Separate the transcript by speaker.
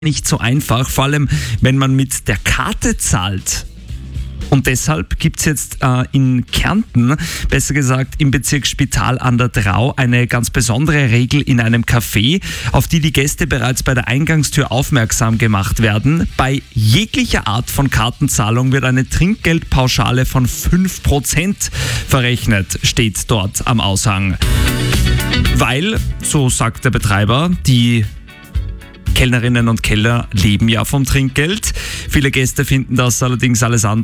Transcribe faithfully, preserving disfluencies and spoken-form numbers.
Speaker 1: nicht so einfach, vor allem wenn man mit der Karte zahlt. Und deshalb gibt es jetzt äh, in Kärnten, besser gesagt im Bezirk Spital an der Drau, eine ganz besondere Regel in einem Café, auf die die Gäste bereits bei der Eingangstür aufmerksam gemacht werden. Bei jeglicher Art von Kartenzahlung wird eine Trinkgeldpauschale von fünf Prozent verrechnet, steht dort am Aushang. Weil, so sagt der Betreiber, die Kellnerinnen und Kellner leben ja vom Trinkgeld. Viele Gäste finden das allerdings alles andere